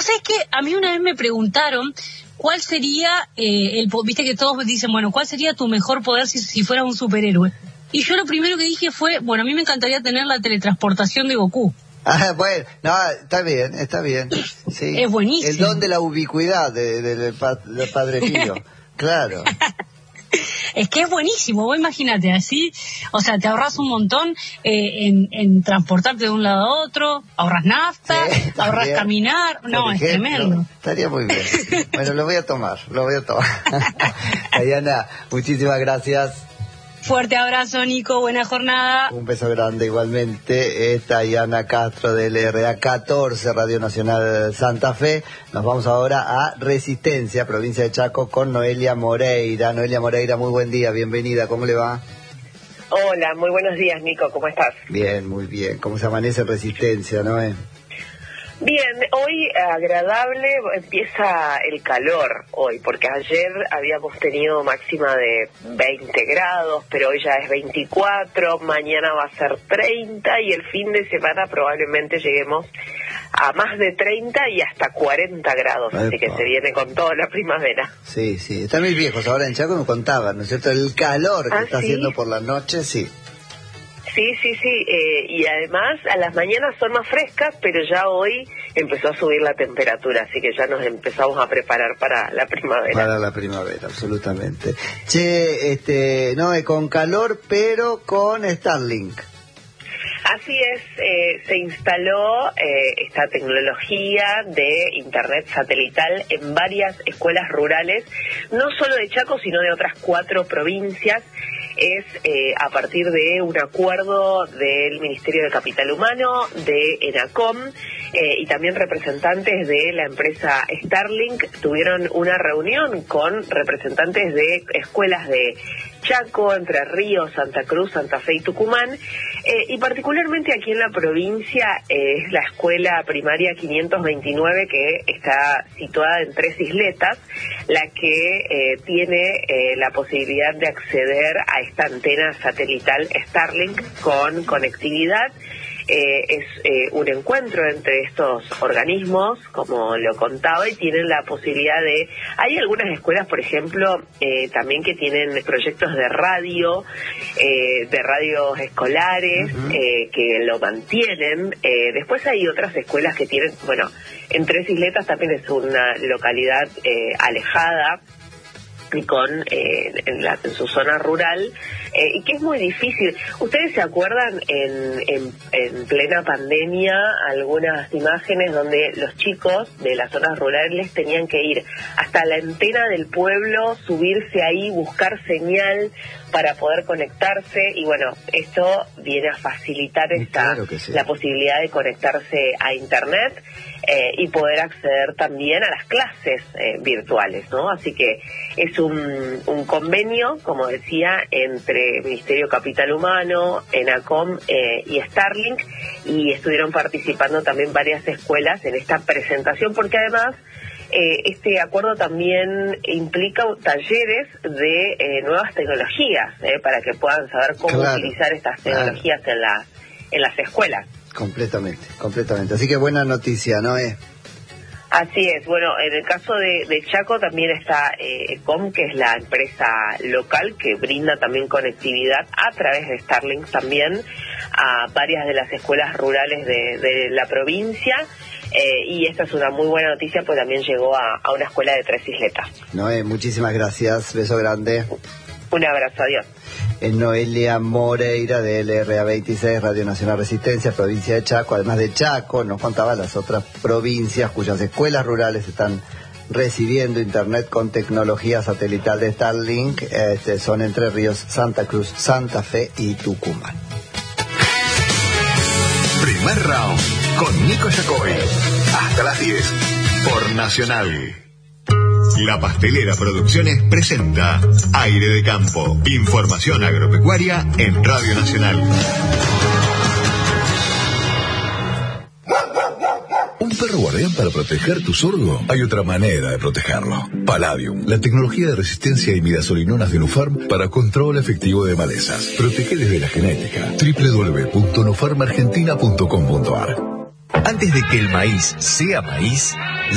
sabés que a mí una vez me preguntaron cuál sería viste que todos dicen, bueno, ¿cuál sería tu mejor poder si fueras un superhéroe? Y yo lo primero que dije fue, bueno, a mí me encantaría tener la teletransportación de Goku. Ah, bueno, no, está bien. Sí. Es buenísimo. El don de la ubicuidad del Padre Pío, claro. Es que es buenísimo, vos imagínate, así, o sea, te ahorras un montón en transportarte de un lado a otro, ahorras nafta, ahorras caminar, no, es tremendo. Estaría muy bien. Bueno, lo voy a tomar. Dayana, muchísimas gracias. Fuerte abrazo, Nico, buena jornada. Un beso grande igualmente. Es Dayana Castro del RA 14, Radio Nacional Santa Fe. Nos vamos ahora a Resistencia, provincia de Chaco, con Noelia Moreira. Noelia Moreira, muy buen día, bienvenida, ¿cómo le va? Hola, muy buenos días, Nico, ¿cómo estás? Bien, muy bien. ¿Cómo se amanece en Resistencia, Noé? Bien, hoy agradable, empieza el calor hoy, porque ayer habíamos tenido máxima de 20 grados, pero hoy ya es 24, mañana va a ser 30 y el fin de semana probablemente lleguemos a más de 30 y hasta 40 grados, Epa. Así que se viene con toda la primavera. Sí, están mis viejos ahora en Chaco, me contaban, ¿no es cierto? El calor que está haciendo por la noche, sí. Sí, y además a las mañanas son más frescas, pero ya hoy empezó a subir la temperatura, así que ya nos empezamos a preparar para la primavera. Para la primavera, absolutamente. Che, no, con calor, pero con Starlink. Así es, se instaló esta tecnología de internet satelital en varias escuelas rurales, no solo de Chaco, sino de otras 4 provincias. Es a partir de un acuerdo del Ministerio de Capital Humano, de ENACOM, y también representantes de la empresa Starlink tuvieron una reunión con representantes de escuelas de Chaco, Entre Ríos, Santa Cruz, Santa Fe y Tucumán, y particularmente aquí en la provincia es la escuela primaria 529 que está situada en 3 isletas, la que tiene la posibilidad de acceder a esta antena satelital Starlink con conectividad. Es un encuentro entre estos organismos, como lo contaba, y tienen la posibilidad de... Hay algunas escuelas, por ejemplo, también que tienen proyectos de radios escolares, que lo mantienen. Después hay otras escuelas que tienen, bueno, en 3 isletas también es una localidad alejada, y en su zona rural, y que es muy difícil. ¿Ustedes se acuerdan en plena pandemia algunas imágenes donde los chicos de las zonas rurales tenían que ir hasta la antena del pueblo, subirse ahí, buscar señal para poder conectarse? Y bueno, esto viene a facilitar la posibilidad de conectarse a internet y poder acceder también a las clases virtuales, ¿no? Así que es un convenio, como decía, entre Ministerio Capital Humano, ENACOM y Starlink, y estuvieron participando también varias escuelas en esta presentación, porque además este acuerdo también implica talleres de nuevas tecnologías, para que puedan saber cómo utilizar estas tecnologías en las escuelas. Completamente. Así que buena noticia, ¿no es? Así es. Bueno, en el caso de Chaco también está ECOM, que es la empresa local que brinda también conectividad a través de Starlink también a varias de las escuelas rurales de la provincia. Y esta es una muy buena noticia, pues también llegó a una escuela de 3 isletas. Noé, muchísimas gracias. Beso grande. Un abrazo, adiós. En Noelia Moreira de LRA 26, Radio Nacional Resistencia, provincia de Chaco. Además de Chaco, nos contaba las otras provincias cuyas escuelas rurales están recibiendo internet con tecnología satelital de Starlink. Son Entre Ríos, Santa Cruz, Santa Fe y Tucumán. Primer round con Nico Yacoy. Hasta las 10 por Nacional. La Pastelera Producciones presenta Aire de Campo. Información agropecuaria en Radio Nacional. ¿Un perro guardián para proteger tu sorgo? Hay otra manera de protegerlo. Palladium, la tecnología de resistencia a imidazolinonas de Nufarm para control efectivo de malezas. Protege desde la genética. www.nufarmargentina.com.ar. Antes de que el maíz sea maíz,